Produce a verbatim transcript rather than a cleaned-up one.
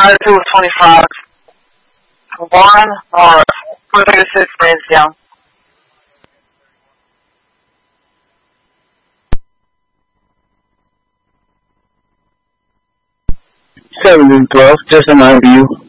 Nine two twenty five. One or four thirty six range down. Seven and twelve, just an I B U.